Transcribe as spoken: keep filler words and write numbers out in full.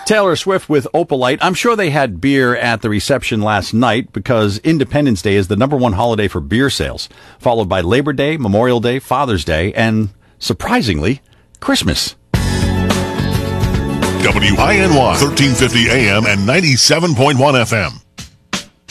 Taylor Swift with Opalite. I'm sure they had beer at the reception last night because Independence Day is the number one holiday for beer sales, followed by Labor Day, Memorial Day, Father's Day, and, surprisingly, Christmas. W I N Y, thirteen fifty A M and ninety-seven point one F M.